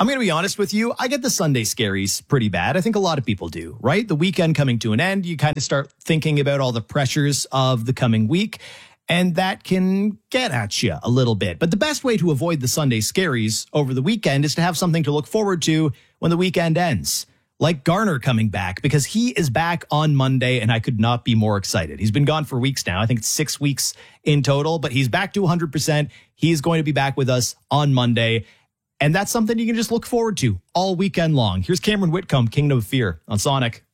I'm going to be honest with you. I get the Sunday scaries pretty bad. I think a lot of people do, right? The weekend coming to an end, you kind of start thinking about all the pressures of the coming week, and that can get at you a little bit. But the best way to avoid the Sunday scaries over the weekend is to have something to look forward to when the weekend ends. Like Garner coming back, because he is back on Monday, and I could not be more excited. He's been gone for weeks now. I think it's 6 weeks in total, but he's back to 100%. He's going to be back with us on Monday. And that's something you can just look forward to all weekend long. Here's Cameron Whitcomb, Kingdom of Fear on Sonic.